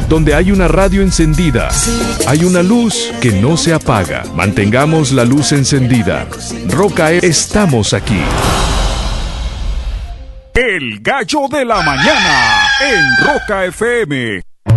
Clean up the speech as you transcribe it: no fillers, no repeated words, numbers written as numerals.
Donde hay una radio encendida, hay una luz que no se apaga. Mantengamos la luz encendida. Roca, estamos aquí. El gallo de la mañana en Roca FM.